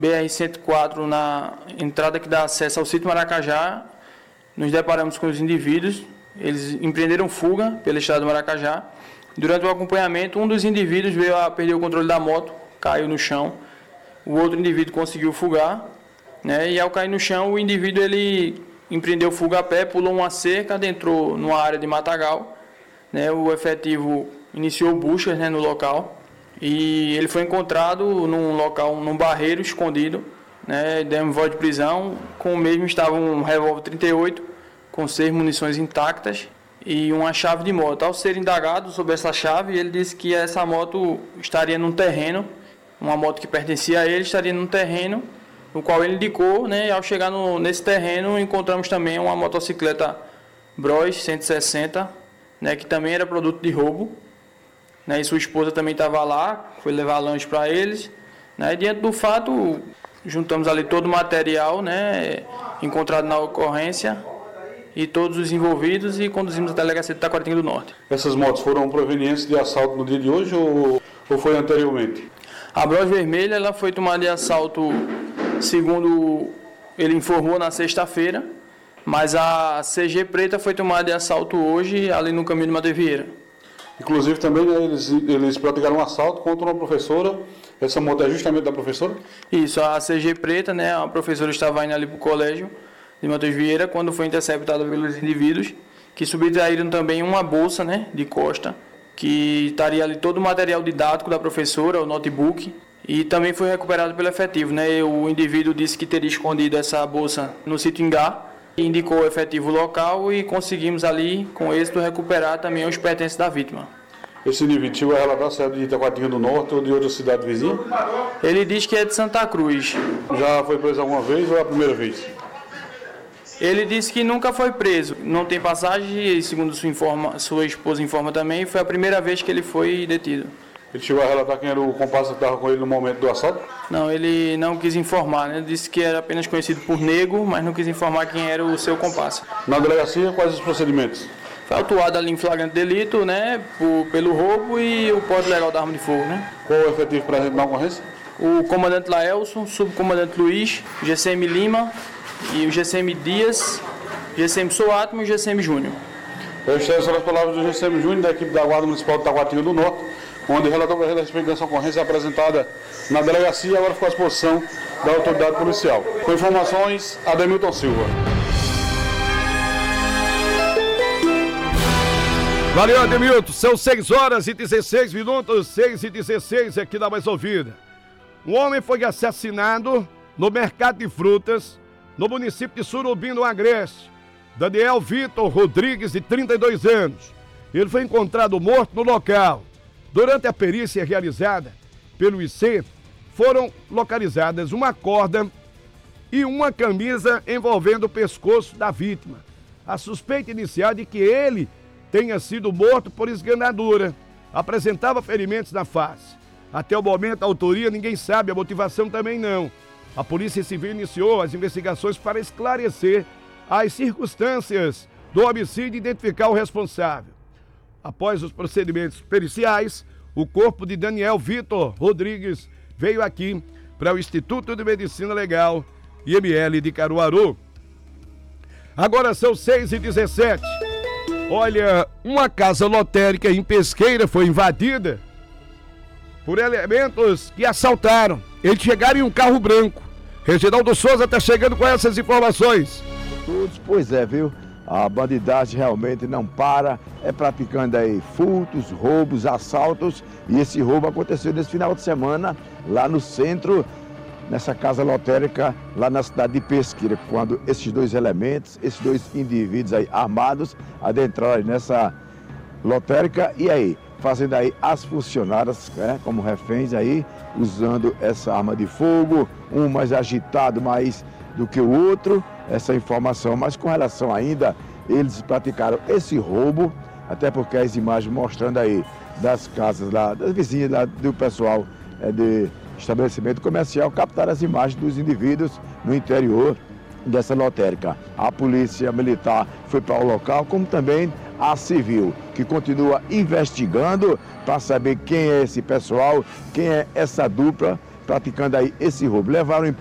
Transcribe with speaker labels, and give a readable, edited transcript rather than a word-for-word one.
Speaker 1: BR-104, na entrada que dá acesso ao sítio Maracajá, nos deparamos com os indivíduos. Eles empreenderam fuga pela estrada do Maracajá. Durante o acompanhamento, um dos indivíduos veio a perder o controle da moto, caiu no chão. O outro indivíduo conseguiu fugar, né? E ao cair no chão, o indivíduo ele empreendeu fuga a pé, pulou uma cerca, adentrou numa área de matagal, né? O efetivo iniciou buscas, né, no local. E ele foi encontrado num local, num barreiro escondido, né? Demos voz de prisão. Com o mesmo estava um revólver 38 com 6 munições intactas e uma chave de moto. Ao ser indagado sobre essa chave, ele disse que essa moto estaria num terreno, uma moto que pertencia a ele estaria num terreno no qual ele indicou, né? E ao chegar nesse terreno, encontramos também uma motocicleta Bros 160, né? Que também era produto de roubo. Né, e sua esposa também estava lá, foi levar lanche para eles. Né, e diante do fato, juntamos ali todo o material, né, encontrado na ocorrência e todos os envolvidos e conduzimos à delegacia de Taquaritinga do Norte.
Speaker 2: Essas motos foram provenientes de assalto no dia de hoje ou foi anteriormente?
Speaker 1: A Bros vermelha ela foi tomada de assalto, segundo ele informou, na sexta-feira, mas a CG preta foi tomada de assalto hoje ali no caminho de Madevieira.
Speaker 2: Inclusive também, né, eles praticaram um assalto contra uma professora. Essa moto é justamente da professora?
Speaker 1: Isso, a CG preta, né, a professora estava indo ali para o colégio de Matheus Vieira quando foi interceptada pelos indivíduos que subtraíram também uma bolsa, né, de costa, que estaria ali todo o material didático da professora, o notebook, e também foi recuperado pelo efetivo. Né, o indivíduo disse que teria escondido essa bolsa no sítio Ingá, indicou o efetivo local e conseguimos ali, com êxito, recuperar também os pertences da vítima.
Speaker 2: Esse indivíduo chegou a relatar se é de Taquaritinga do Norte ou de outra cidade vizinha?
Speaker 1: Ele diz que é de Santa Cruz.
Speaker 2: Já foi preso alguma vez ou é a primeira vez?
Speaker 1: Ele disse que nunca foi preso, não tem passagem e, segundo sua esposa informa também, foi a primeira vez que ele foi detido.
Speaker 2: Ele chegou a relatar quem era o comparsa que estava com ele no momento do assalto?
Speaker 1: Não, ele não quis informar, né? Disse que era apenas conhecido por nego, mas não quis informar quem era o seu comparsa.
Speaker 2: Na delegacia, quais os procedimentos?
Speaker 1: Foi autuado ali em flagrante delito, né? Pelo roubo e o porte ilegal da arma de fogo, né?
Speaker 2: Qual o efetivo presente na ocorrência?
Speaker 1: O comandante Laelson, subcomandante Luiz, GCM Lima e o GCM Dias, GCM Soatmo e o GCM Júnior.
Speaker 2: Estas são as palavras do GCM Júnior, da equipe da Guarda Municipal de Taquaritinga do Norte, onde relatou para a respeito dessa ocorrência apresentada na delegacia e agora ficou à disposição da autoridade policial. Com informações, Ademilton Silva.
Speaker 3: Valeu, Ademilton. São 6h16, 6h16 aqui da Mais Ouvida. Um homem foi assassinado no mercado de frutas, no município de Surubim, no Agreste. Daniel Vitor Rodrigues, de 32 anos. Ele foi encontrado morto no local. Durante a perícia realizada pelo IC, foram localizadas uma corda e uma camisa envolvendo o pescoço da vítima. A suspeita inicial de que ele tenha sido morto por esganadura. Apresentava ferimentos na face. Até o momento, a autoria ninguém sabe, a motivação também não. A Polícia Civil iniciou as investigações para esclarecer as circunstâncias do homicídio e identificar o responsável. Após os procedimentos periciais, o corpo de Daniel Vitor Rodrigues veio aqui para o Instituto de Medicina Legal, IML de Caruaru. Agora são 6h17. Olha, uma casa lotérica em Pesqueira foi invadida por elementos que assaltaram. Eles chegaram em um carro branco. Reginaldo Souza está chegando com essas informações.
Speaker 4: Pois é, viu? A bandidagem realmente não para, é praticando aí furtos, roubos, assaltos, e esse roubo aconteceu nesse final de semana lá no centro, nessa casa lotérica, lá na cidade de Pesqueira, quando esses dois elementos, esses dois indivíduos aí armados, adentraram nessa lotérica e aí, fazendo aí as funcionárias, como reféns aí, usando essa arma de fogo, um mais agitado mais do que o outro, essa informação, mas com relação ainda, eles praticaram esse roubo, até porque as imagens mostrando aí das casas lá, das vizinhas lá, do pessoal de estabelecimento comercial, captaram as imagens dos indivíduos no interior dessa lotérica. A polícia militar foi para o local, como também a civil, que continua investigando para saber quem é esse pessoal, quem é essa dupla praticando aí esse roubo. Levaram